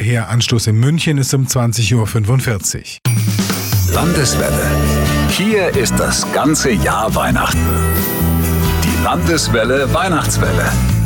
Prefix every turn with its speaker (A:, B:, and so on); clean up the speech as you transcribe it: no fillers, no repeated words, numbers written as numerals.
A: Hinterher Anstoß in München ist um 20:45 Uhr.
B: Landeswelle. Hier ist das ganze Jahr Weihnachten. Die Landeswelle Weihnachtswelle.